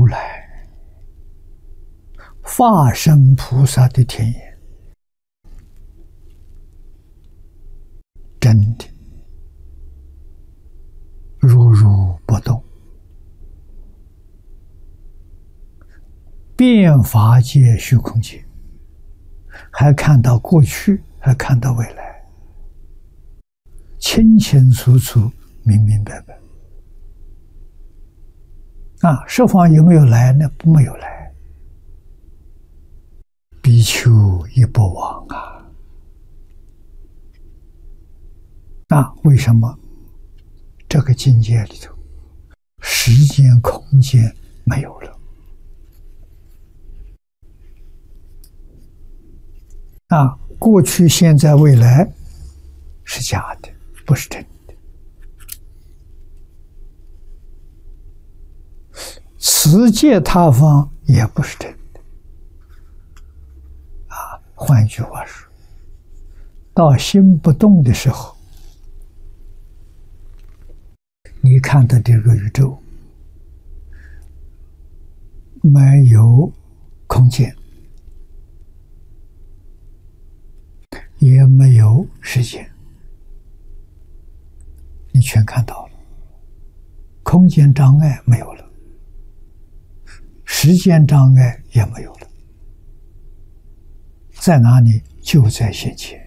来化身菩萨的天眼，真的如如不动，遍法界虚空界，还看到过去，还看到未来，清清楚楚，明明白白。十方有没有来呢？没有来，比丘亦不往为什么？这个境界里头，时间空间没有了。过去、现在、未来是假的，不是真的。此界他方也不是真的。换一句话说，到心不动的时候，你看的这个宇宙没有空间，也没有时间，你全看到了。空间障碍没有了，时间障碍也没有了，在哪里？就在现前。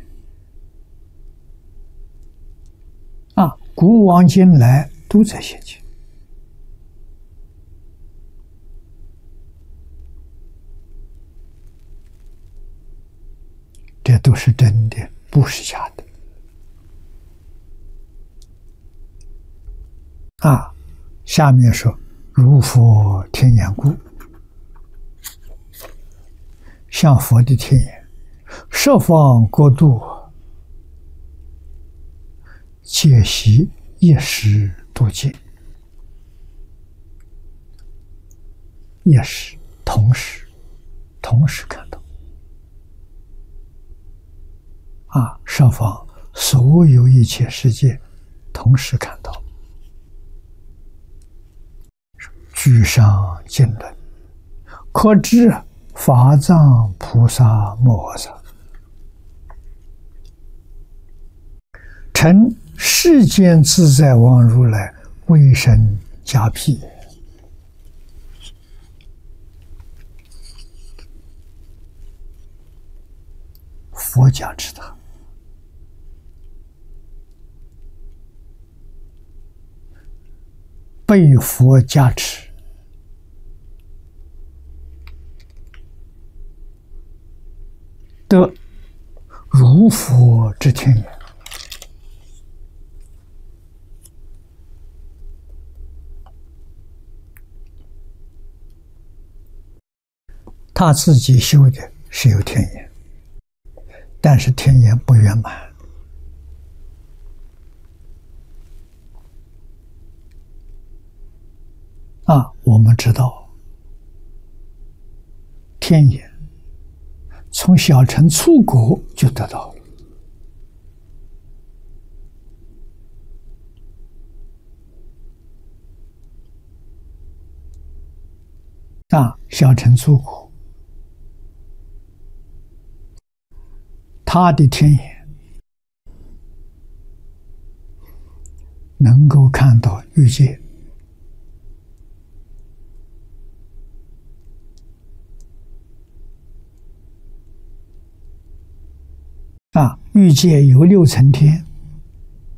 古往今来都在现前。这都是真的，不是假的。下面说如佛天眼故，像佛的天眼，十方国度皆悉一时度尽，一时同时看到。十方所有一切世界同时看到。居上经论，可知法藏菩萨摩诃萨成世间自在王如来为身加辟。佛加持他，被佛加持，得如佛之天眼。他自己修的是有天眼，但是天眼不圆满。我们知道天眼从小乘粗果就得到了。小乘粗果，他的天眼能够看到欲界，欲界有6层天，